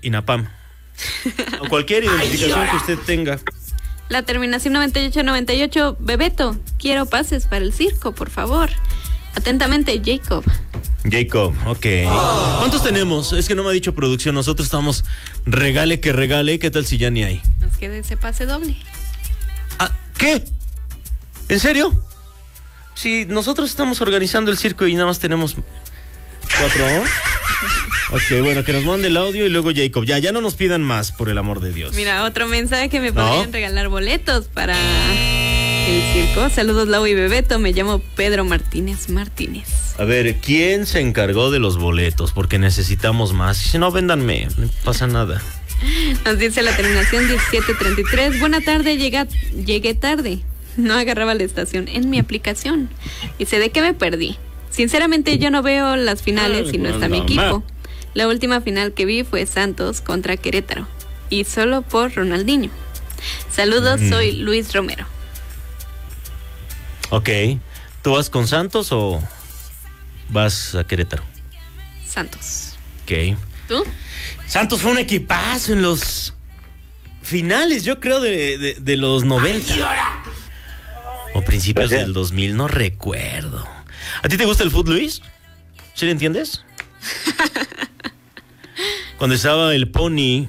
INAPAM. O cualquier identificación que usted tenga. La terminación 9898, Bebeto, quiero pases para el circo, por favor. Atentamente, Jacob, ok. ¿Cuántos tenemos? Es que no me ha dicho producción. Nosotros estamos regale que regale. ¿Qué tal si ya ni hay? Nos queda ese pase doble. ¿Qué? ¿En serio? Si nosotros estamos organizando el circo y nada más tenemos 4. Ok, bueno, que nos mande el audio y luego Jacob. Ya no nos pidan más, por el amor de Dios. Mira, otro mensaje que me podrían regalar boletos para el circo. Saludos, Lau y Bebeto. Me llamo Pedro Martínez. A ver, ¿quién se encargó de los boletos? Porque necesitamos más. Si no, véndanme, no pasa nada. Nos dice la terminación 1733. Buena tarde, llegué tarde. No agarraba la estación en mi aplicación. Dice, ¿de qué me perdí? Sinceramente yo no veo las finales y no está mi equipo. La última final que vi fue Santos contra Querétaro. Y solo por Ronaldinho. Saludos, soy Luis Romero. Ok. ¿Tú vas con Santos o vas a Querétaro? Santos. Ok. ¿Tú? Santos fue un equipazo en los finales, yo creo, de los 90. O principios del 2000, no recuerdo. ¿A ti te gusta el fútbol, Luis? ¿Sí le entiendes? Cuando estaba el Pony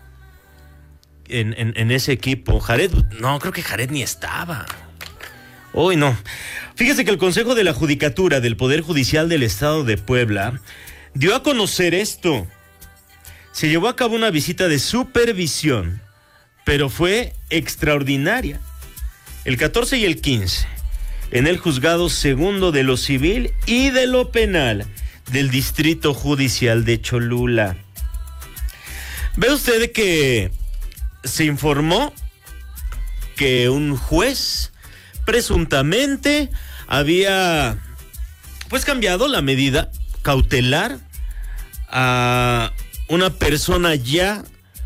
en ese equipo, Jared, no, creo que Jared ni estaba. Uy, no. Fíjese que el Consejo de la Judicatura del Poder Judicial del Estado de Puebla dio a conocer esto. Se llevó a cabo una visita de supervisión, pero fue extraordinaria. El 14 y el 15, en el Juzgado Segundo de lo Civil y de lo Penal del Distrito Judicial de Cholula. Ve usted que se informó que un juez presuntamente había cambiado la medida cautelar a una persona ya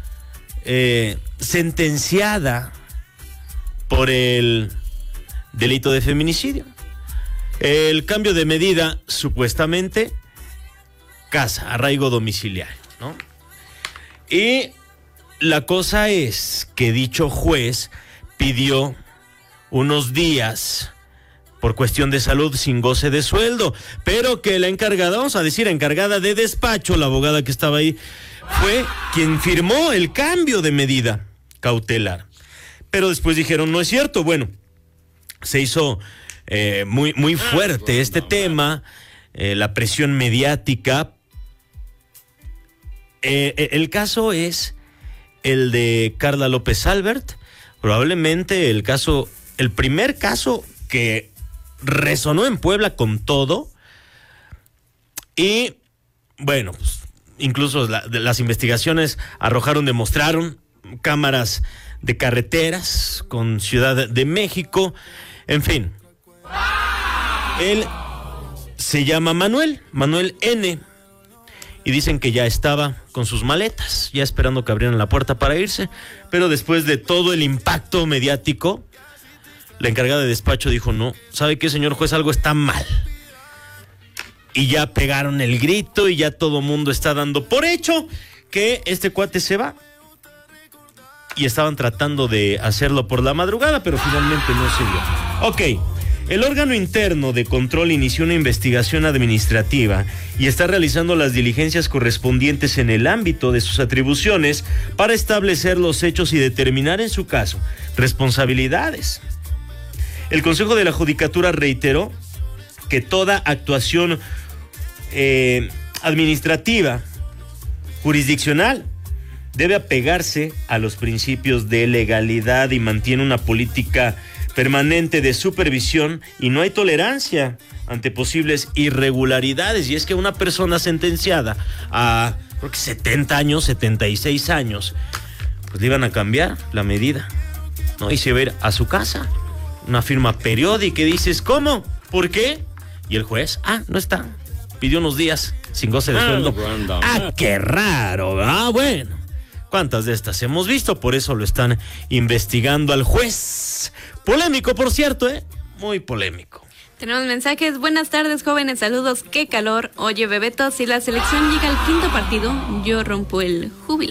sentenciada por el delito de feminicidio. El cambio de medida, supuestamente, arraigo domiciliario, ¿no? Y la cosa es que dicho juez pidió unos días por cuestión de salud sin goce de sueldo, pero que la encargada, vamos a decir, encargada de despacho, la abogada que estaba ahí, fue quien firmó el cambio de medida cautelar. Pero después dijeron, no es cierto. Bueno, se hizo muy fuerte este tema, la presión mediática. El caso es el de Carla López Albert, probablemente el primer caso que resonó en Puebla con todo. Y bueno, pues, incluso las investigaciones demostraron cámaras de carreteras con Ciudad de México, en fin. Él se llama Manuel N. Y dicen que ya estaba con sus maletas, ya esperando que abrieran la puerta para irse, pero después de todo el impacto mediático, la encargada de despacho dijo, no, ¿sabe qué, señor juez? Algo está mal. Y ya pegaron el grito y ya todo mundo está dando por hecho que este cuate se va. Y estaban tratando de hacerlo por la madrugada, pero finalmente no se dio. Ok, el órgano interno de control inició una investigación administrativa y está realizando las diligencias correspondientes en el ámbito de sus atribuciones para establecer los hechos y determinar en su caso responsabilidades. El Consejo de la Judicatura reiteró que toda actuación administrativa, jurisdiccional, debe apegarse a los principios de legalidad y mantiene una política permanente de supervisión y no hay tolerancia ante posibles irregularidades. Y es que una persona sentenciada a, creo que 70 años, 76 años, pues le iban a cambiar la medida, ¿no? Y se va a ir a su casa, una firma periódica y dices, ¿cómo? ¿Por qué? Y el juez, no está, pidió unos días sin goce de sueldo. Qué raro, bueno. ¿Cuántas de estas hemos visto? Por eso lo están investigando al juez. Polémico, por cierto, muy polémico. Tenemos mensajes. Buenas tardes, jóvenes. Saludos. Qué calor. Oye, Bebeto, si la selección llega al 5º partido, yo rompo el júbilo.